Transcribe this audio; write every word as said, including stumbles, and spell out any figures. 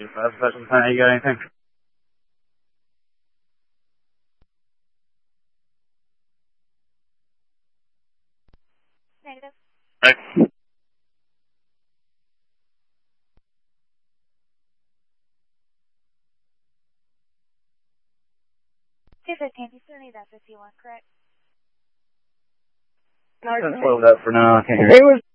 five Special Center, you got anything? Negative. Right. two fifteen, you still need that fifty-one, correct? No, I can slow it up for now. I can't hear It was